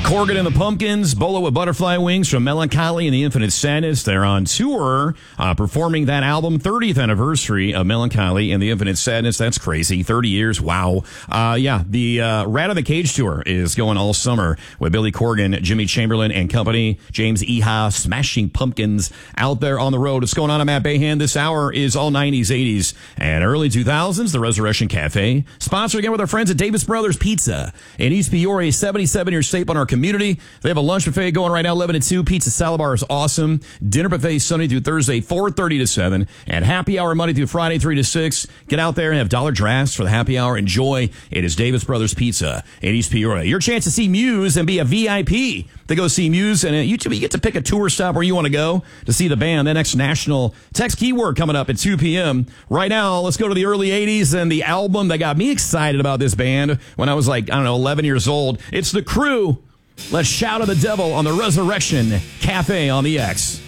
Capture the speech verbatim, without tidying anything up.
Corgan and the Pumpkins, Bolo with Butterfly Wings from Melancholy and the Infinite Sadness. They're on tour, uh, performing that album, thirtieth anniversary of Melancholy and the Infinite Sadness. That's crazy. thirty years. Wow. Uh, yeah, the uh, Rat on the Cage tour is going all summer with Billy Corgan, Jimmy Chamberlin and company, James Iha, Smashing Pumpkins out there on the road. What's going on? I'm Matt Bayhan. This hour is all nineties, eighties, and early two thousands. The Resurrection Cafe, sponsored again with our friends at Davis Brothers Pizza in East Peoria, seventy-seven year staple in our community. They have a lunch buffet going right now, eleven to two. Pizza salad bar is awesome. Dinner buffet Sunday through Thursday, four thirty to seven. And happy hour Monday through Friday, three to six. Get out there and have dollar drafts for the happy hour. Enjoy. It is Davis Brothers Pizza in East Peoria. Your chance to see Muse and be a V I P to go see Muse. And you, you get to pick a tour stop where you want to go to see the band. The next national text keyword coming up at two p.m. Right now, let's go to the early eighties and the album that got me excited about this band when I was like, I don't know, eleven years old. It's The Crew. Let's shout at the devil on the Resurrection Cafe on the X.